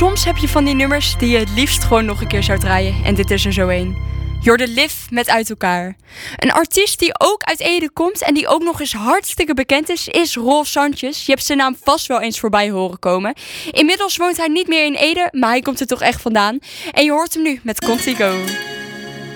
Soms heb je van die nummers die je het liefst gewoon nog een keer zou draaien. En dit is er zo één. Jorde Liv met Uit Elkaar. Een artiest die ook uit Ede komt en die ook nog eens hartstikke bekend is Rolf Sanchez. Je hebt zijn naam vast wel eens voorbij horen komen. Inmiddels woont hij niet meer in Ede, maar hij komt er toch echt vandaan. En je hoort hem nu met Contigo.